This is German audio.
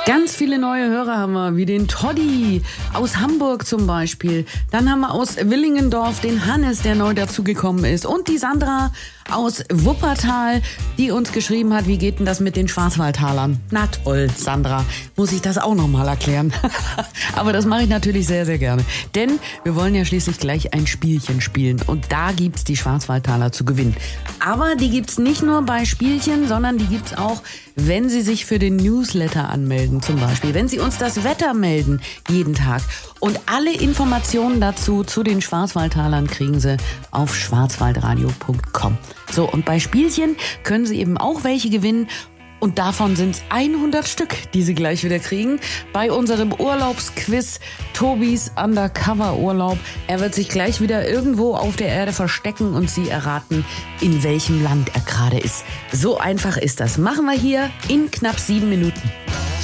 Ganz viele neue Hörer haben wir, wie den Toddy aus Hamburg zum Beispiel. Dann haben wir aus Willingendorf den Hannes, der neu dazugekommen ist. Und die Sandra aus Wuppertal, die uns geschrieben hat, wie geht denn das mit den Schwarzwaldtalern? Na toll, Sandra, muss ich das auch nochmal erklären. Aber das mache ich natürlich sehr, sehr gerne. Denn wir wollen ja schließlich gleich ein Spielchen spielen. Und da gibt's die Schwarzwaldtaler zu gewinnen. Aber die gibt's nicht nur bei Spielchen, sondern die gibt's auch, wenn Sie sich für den Newsletter anmelden zum Beispiel. Wenn Sie uns das Wetter melden jeden Tag. Und alle Informationen dazu, zu den Schwarzwaldtalern, kriegen Sie auf schwarzwaldradio.com. So, und bei Spielchen können Sie eben auch welche gewinnen. Und davon sind es 100 Stück, die Sie gleich wieder kriegen. Bei unserem Urlaubsquiz Tobis Undercover-Urlaub. Er wird sich gleich wieder irgendwo auf der Erde verstecken und Sie erraten, in welchem Land er gerade ist. So einfach ist das. Machen wir hier in knapp 7 Minuten.